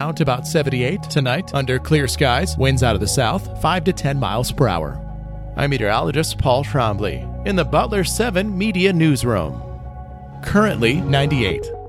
down to about 78 tonight under clear skies, winds out of the south, 5 to 10 miles per hour. I'm meteorologist Paul Trombley in the Butler 7 Media Newsroom. Currently 98.